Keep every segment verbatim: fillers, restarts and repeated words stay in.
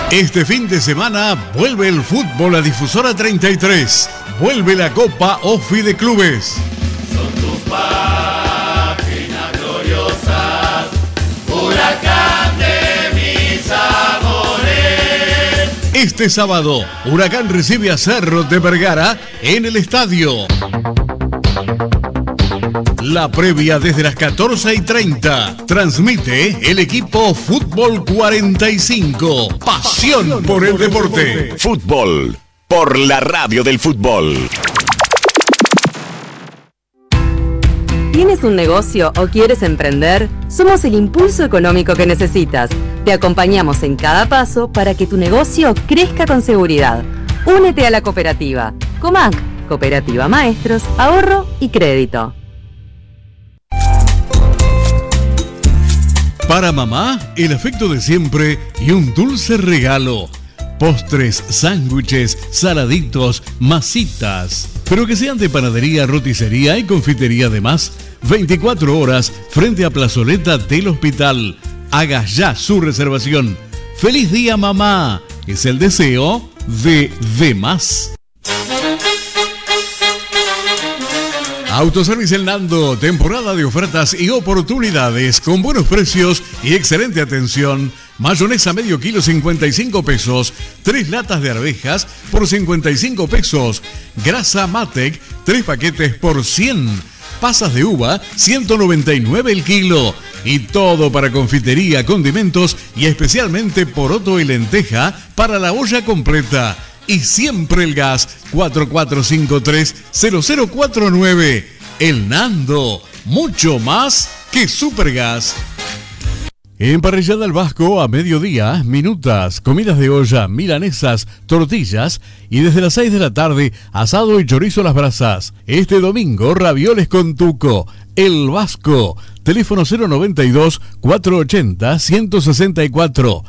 Este fin de semana vuelve el fútbol a Difusora treinta y tres. Vuelve la Copa Ofi de Clubes. Son tus páginas gloriosas, huracán de mis amores. Este sábado, Huracán recibe a Cerro de Vergara en el estadio. La previa desde las catorce y treinta. Transmite el equipo Fútbol cuarenta y cinco. Pasión por el deporte. Fútbol por la radio del fútbol. ¿Tienes un negocio o quieres emprender? Somos el impulso económico que necesitas. Te acompañamos en cada paso para que tu negocio crezca con seguridad. Únete a la cooperativa. Comac, Cooperativa Maestros, Ahorro y Crédito. Para mamá, el afecto de siempre y un dulce regalo. Postres, sándwiches, saladitos, masitas. Pero que sean de panadería, roticería y confitería además. veinticuatro horas frente a Plazoleta del Hospital. Haga ya su reservación. ¡Feliz día, mamá! Es el deseo de Demás. Autoservicio El Nando, temporada de ofertas y oportunidades con buenos precios y excelente atención. Mayonesa medio kilo cincuenta y cinco pesos, tres latas de arvejas por cincuenta y cinco pesos, grasa Matec, tres paquetes por cien, pasas de uva ciento noventa y nueve el kilo y todo para confitería, condimentos y especialmente poroto y lenteja para la olla completa. Y siempre el gas cuatro cuatro cinco tres cero cero cuatro nueve. El Nando, mucho más que Supergas. En Parrillada al Vasco, a mediodía, minutas, comidas de olla, milanesas, tortillas y desde las seis de la tarde, asado y chorizo a las brasas. Este domingo, ravioles con tuco. El Vasco, teléfono cero noventa y dos, cuatrocientos ochenta, ciento sesenta y cuatro.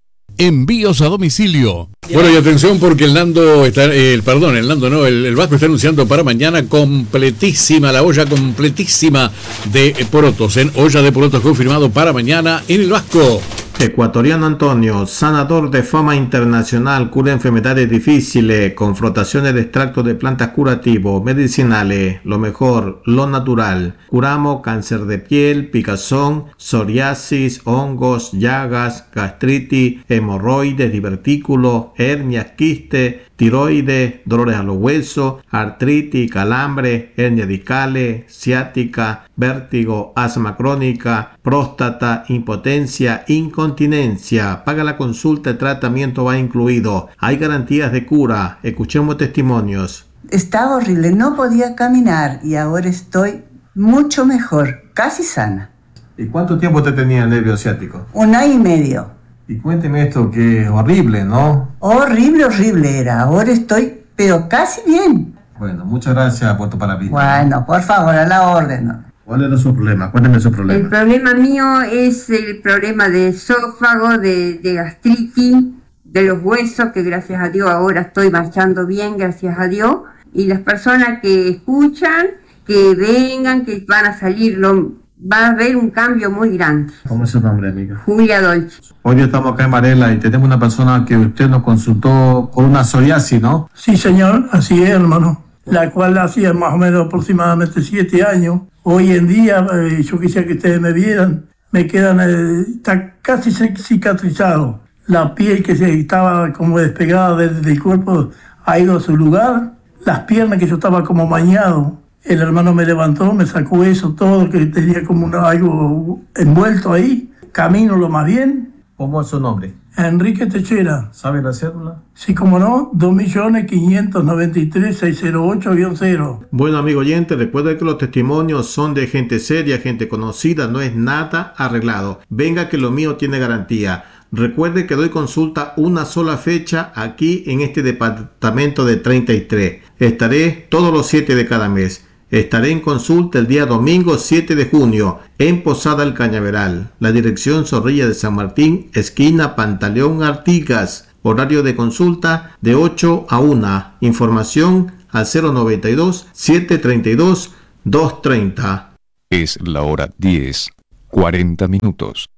Envíos a domicilio. Bueno, y atención porque el Nando está, eh, el perdón, el Nando no, el, el Vasco está anunciando para mañana completísima, la olla completísima de porotos, en olla de porotos confirmado para mañana en el Vasco. Ecuatoriano Antonio, sanador de fama internacional, cura enfermedades difíciles con frotaciones de extractos de plantas curativos, medicinales, lo mejor, lo natural. Curamos cáncer de piel, picazón, psoriasis, hongos, llagas, gastritis, hemorroides, divertículos, hernias, quistes, tiroides, dolores a los huesos, artritis, calambre, hernias discales, ciática, vértigo, asma crónica, próstata, impotencia, incontinencia. Paga la consulta, el tratamiento va incluido. Hay garantías de cura. Escuchemos testimonios. Estaba horrible, no podía caminar y ahora estoy mucho mejor, casi sana. ¿Y cuánto tiempo te tenía el nervio ciático? Un año y medio. Y cuénteme esto, que es horrible, ¿no? Horrible, horrible era. Ahora estoy, pero casi bien. Bueno, muchas gracias por tu palabra. Bueno, por favor, a la orden. ¿Cuál era su problema? Cuénteme su problema. El problema mío es el problema de esófago, de, de gastritis, de los huesos, que gracias a Dios ahora estoy marchando bien, gracias a Dios. Y las personas que escuchan, que vengan, que van a salir, lo, va a haber un cambio muy grande. ¿Cómo es su nombre, amiga? Julia Dolce. Hoy estamos acá en Varela y tenemos una persona que usted nos consultó por una psoriasis, ¿no? Sí, señor, así es, hermano. La cual hacía más o menos aproximadamente siete años. Hoy en día, eh, yo quisiera que ustedes me vieran, me quedan, eh, está casi cicatrizado. La piel que se estaba como despegada del, del cuerpo ha ido a su lugar. Las piernas que yo estaba como mañado. El hermano me levantó, me sacó eso todo, que tenía como una, algo envuelto ahí. Camino lo más bien. ¿Cómo es su nombre? Enrique Techera. ¿Sabe la cédula? Sí, como no, dos millones quinientos noventa y tres mil seiscientos ocho cero. Bueno, amigo oyente, recuerda que los testimonios son de gente seria, gente conocida, no es nada arreglado. Venga que lo mío tiene garantía. Recuerde que doy consulta una sola fecha aquí en este departamento de treinta y tres. Estaré todos los siete de cada mes. Estaré en consulta el día domingo siete de junio en Posada El Cañaveral. La dirección Zorrilla de San Martín, esquina Pantaleón Artigas. Horario de consulta de ocho a una. Información al cero noventa y dos, setecientos treinta y dos, doscientos treinta. Es la hora diez, cuarenta minutos.